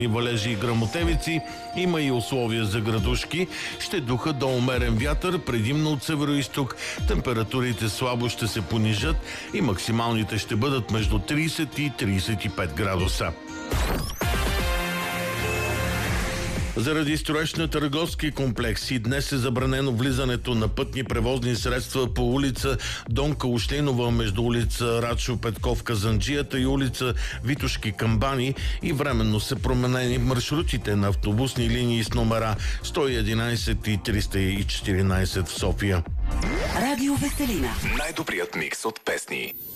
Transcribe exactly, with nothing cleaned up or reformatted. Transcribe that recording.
валежи и гръмотевици, има и условия за градушки. Ще духа до умерен вятър, предимно от североизток. Температурите слабо ще се понижат и максималните ще бъдат между трийсет и трийсет и пет градуса. Заради строеж на търговски комплекси днес е забранено влизането на пътни превозни средства по улица Донка Ушлинова между улица Рачо Петков Казанджията и улица Витошки Камбани и временно са променени маршрутите на автобусни линии с номера сто и единайсет и триста и четиринайсет в София. Радио Веселина. Най-добрият микс от песни.